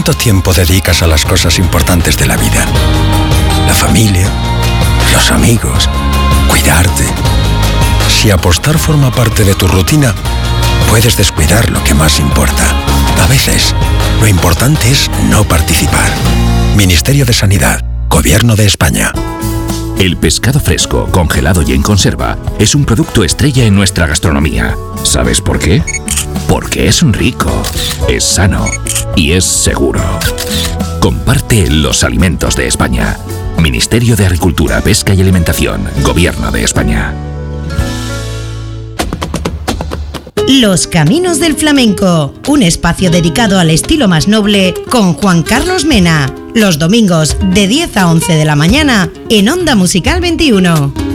¿Cuánto tiempo dedicas a las cosas importantes de la vida? La familia, los amigos, cuidarte. Si apostar forma parte de tu rutina, puedes descuidar lo que más importa. A veces, lo importante es no participar. Ministerio de Sanidad, Gobierno de España. El pescado fresco, congelado y en conserva es un producto estrella en nuestra gastronomía. ¿Sabes por qué? Porque es rico, es sano y es seguro. Comparte los alimentos de España. Ministerio de Agricultura, Pesca y Alimentación, Gobierno de España. Los Caminos del Flamenco, un espacio dedicado al estilo más noble con Juan Carlos Mena. Los domingos de 10 a 11 de la mañana en Onda Musical 21.